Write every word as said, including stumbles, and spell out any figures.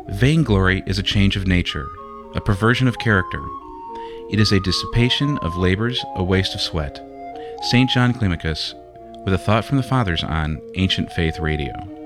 Vainglory is a change of nature, a perversion of character. It is a dissipation of labors, a waste of sweat. Saint John Climacus, with a thought from the Fathers on Ancient Faith Radio.